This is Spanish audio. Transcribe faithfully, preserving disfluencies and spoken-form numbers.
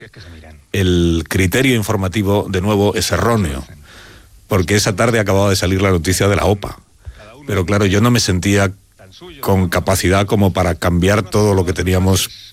el criterio informativo, de nuevo, es erróneo, porque esa tarde acababa de salir la noticia de la OPA. Pero claro, yo no me sentía con capacidad como para cambiar todo lo que teníamos